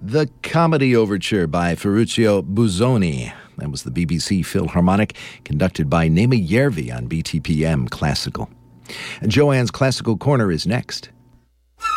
The Comedy Overture by Ferruccio Busoni. That was the BBC Philharmonic, conducted by Nema Järvi on BTPM Classical. And Joanne's Classical Corner is next.